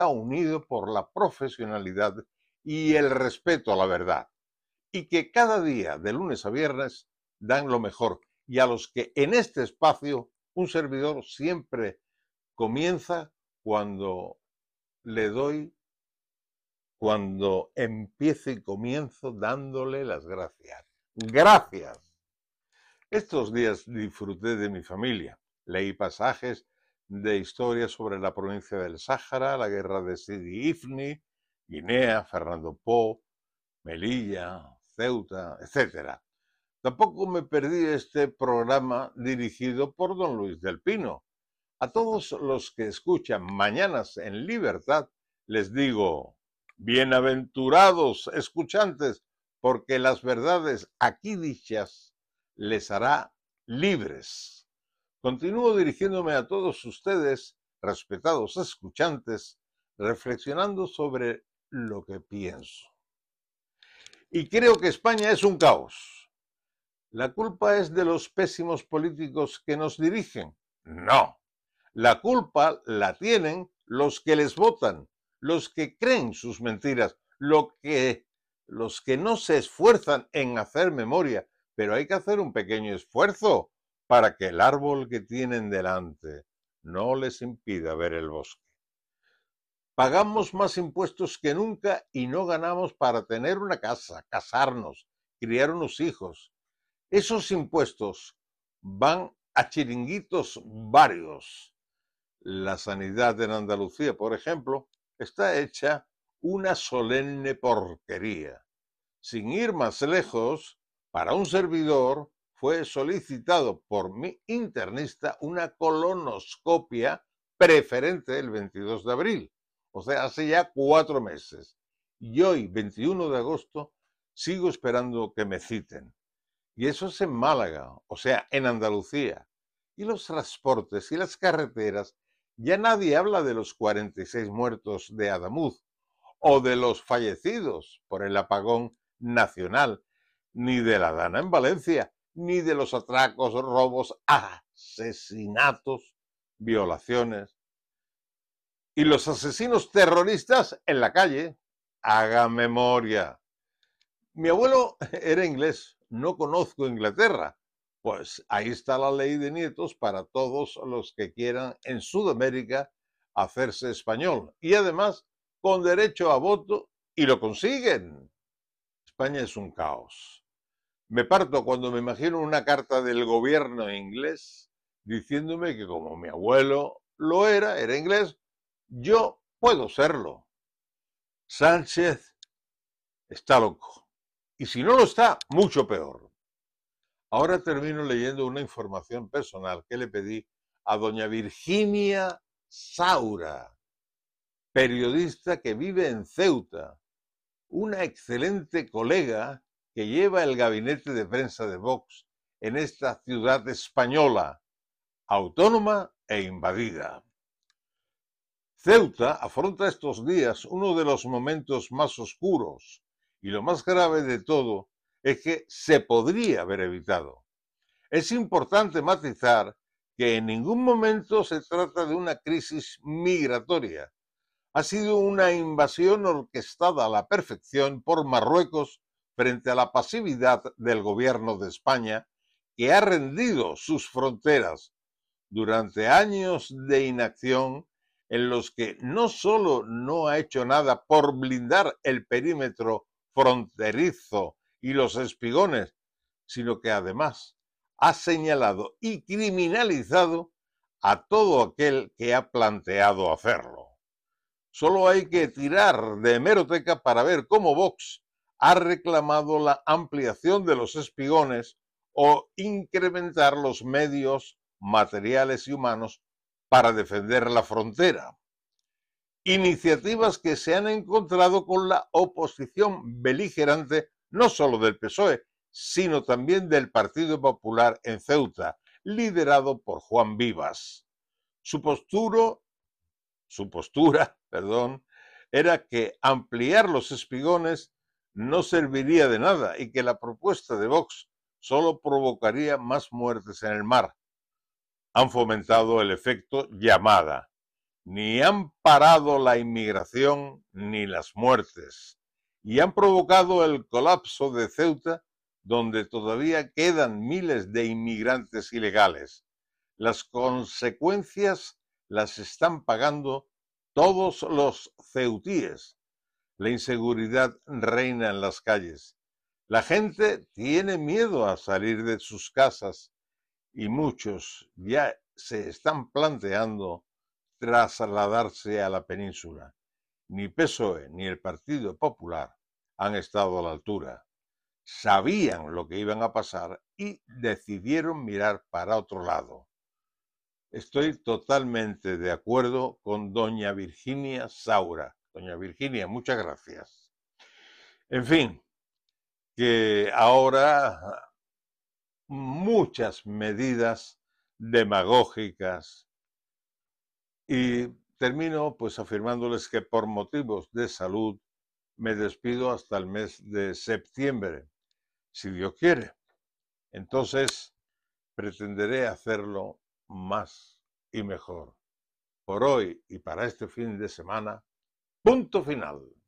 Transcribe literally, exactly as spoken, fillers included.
está unido por la profesionalidad y el respeto a la verdad, y que cada día, de lunes a viernes, dan lo mejor, y a los que en este espacio un servidor siempre comienza cuando le doy, cuando empiezo y comienzo dándole las gracias. Gracias. Estos días disfruté de mi familia. Leí pasajes de historias sobre la provincia del Sáhara, la guerra de Sidi Ifni, Guinea, Fernando Po, Melilla, Ceuta, etcétera. Tampoco me perdí este programa dirigido por don Luis del Pino. A todos los que escuchan Mañanas en Libertad, les digo, bienaventurados escuchantes, porque las verdades aquí dichas les hará libres. Continúo dirigiéndome a todos ustedes, respetados escuchantes, reflexionando sobre lo que pienso. Y creo que España es un caos. ¿La culpa es de los pésimos políticos que nos dirigen? No. La culpa la tienen los que les votan, los que creen sus mentiras, lo que, los que no se esfuerzan en hacer memoria, pero hay que hacer un pequeño esfuerzo para que el árbol que tienen delante no les impida ver el bosque. Pagamos más impuestos que nunca y no ganamos para tener una casa, casarnos, criar unos hijos. Esos impuestos van a chiringuitos varios. La sanidad en Andalucía, por ejemplo, está hecha una solemne porquería. Sin ir más lejos, para un servidor fue solicitado por mi internista una colonoscopia preferente el veintidós de abril, o sea, hace ya cuatro meses. Y hoy, veintiuno de agosto, sigo esperando que me citen. Y eso es en Málaga, o sea, en Andalucía. Y los transportes y las carreteras, ya nadie habla de los cuarenta y seis muertos de Adamuz o de los fallecidos por el apagón nacional, ni de la Dana en Valencia, ni de los atracos, robos, asesinatos, violaciones. Y los asesinos terroristas en la calle, haga memoria. Mi abuelo era inglés, no conozco Inglaterra. Pues ahí está la ley de nietos para todos los que quieran en Sudamérica hacerse español. Y además con derecho a voto, y lo consiguen. España es un caos. Me parto cuando me imagino una carta del gobierno inglés diciéndome que como mi abuelo lo era, era inglés, yo puedo serlo. Sánchez está loco. Y si no lo está, mucho peor. Ahora termino leyendo una información personal que le pedí a doña Virginia Saura, periodista que vive en Ceuta, una excelente colega que lleva el gabinete de prensa de Vox en esta ciudad española, autónoma e invadida. Ceuta afronta estos días uno de los momentos más oscuros y lo más grave de todo es que se podría haber evitado. Es importante matizar que en ningún momento se trata de una crisis migratoria. Ha sido una invasión orquestada a la perfección por Marruecos frente a la pasividad del gobierno de España, que ha rendido sus fronteras durante años de inacción en los que no solo no ha hecho nada por blindar el perímetro fronterizo y los espigones, sino que además ha señalado y criminalizado a todo aquel que ha planteado hacerlo. Solo hay que tirar de hemeroteca para ver cómo Vox ha reclamado la ampliación de los espigones o incrementar los medios materiales y humanos para defender la frontera. Iniciativas que se han encontrado con la oposición beligerante no solo del P S O E, sino también del Partido Popular en Ceuta, liderado por Juan Vivas. Su postura, su postura, perdón, era que ampliar los espigones no serviría de nada y que la propuesta de Vox solo provocaría más muertes en el mar. Han fomentado el efecto llamada. ni han parado la inmigración ni las muertes, y han provocado el colapso de Ceuta, donde todavía quedan miles de inmigrantes ilegales. Las consecuencias las están pagando todos los ceutíes. La inseguridad reina en las calles. La gente tiene miedo a salir de sus casas y muchos ya se están planteando trasladarse a la península. Ni P S O E ni el Partido Popular han estado a la altura. Sabían lo que iban a pasar y decidieron mirar para otro lado. Estoy totalmente de acuerdo con doña Virginia Saura. Doña Virginia, muchas gracias. En fin, que ahora muchas medidas demagógicas, y termino pues afirmándoles que por motivos de salud me despido hasta el mes de septiembre, si Dios quiere. Entonces pretenderé hacerlo más y mejor. Por hoy y para este fin de semana, punto final.